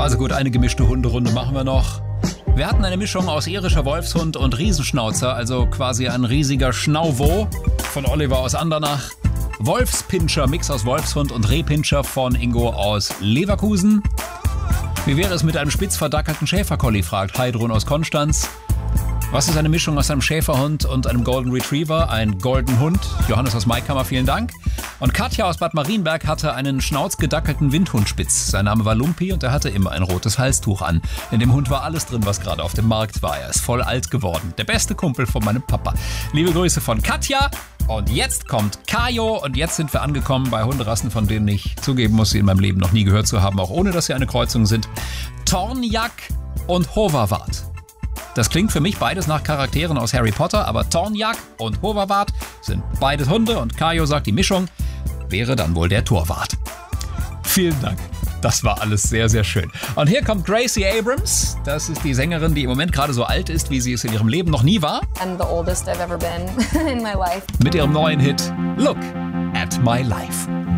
Also gut, eine gemischte Hunderunde machen wir noch. Wir hatten eine Mischung aus irischer Wolfshund und Riesenschnauzer, also quasi ein riesiger Schnauvo von Oliver aus Andernach. Wolfspinscher, Mix aus Wolfshund und Rehpinscher von Ingo aus Leverkusen. Wie wäre es mit einem spitzverdackelten Schäfercollie, fragt Heidrun aus Konstanz. Was ist eine Mischung aus einem Schäferhund und einem Golden Retriever? Ein Golden Hund. Johannes aus Maikammer, vielen Dank. Und Katja aus Bad Marienberg hatte einen schnauzgedackelten Windhundspitz. Sein Name war Lumpi und er hatte immer ein rotes Halstuch an. In dem Hund war alles drin, was gerade auf dem Markt war. Er ist voll alt geworden. Der beste Kumpel von meinem Papa. Liebe Grüße von Katja. Und jetzt kommt Kajo und jetzt sind wir angekommen bei Hunderassen, von denen ich zugeben muss, sie in meinem Leben noch nie gehört zu haben, auch ohne, dass sie eine Kreuzung sind. Tornjak und Hovawart. Das klingt für mich beides nach Charakteren aus Harry Potter, aber Tornjak und Hovawart sind beides Hunde und Kajo sagt, die Mischung wäre dann wohl der Torwart. Vielen Dank. Das war alles sehr, sehr schön. Und hier kommt Gracie Abrams. Das ist die Sängerin, die im Moment gerade so alt ist, wie sie es in ihrem Leben noch nie war. I'm the oldest I've ever been in my life. Mit ihrem neuen Hit Look at My Life.